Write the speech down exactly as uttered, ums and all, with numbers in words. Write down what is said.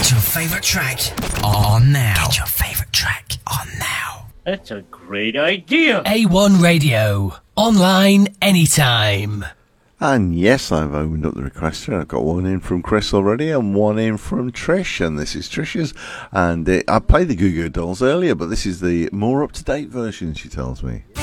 Get your favourite track on now. Get your favourite track on now. That's a great idea. A one Radio. Online anytime. And yes, I've opened up the requester. I've got one in from Chris already and one in from Trish. And this is Trish's. And uh, I played the Goo Goo Dolls earlier, but this is the more up-to-date version, she tells me.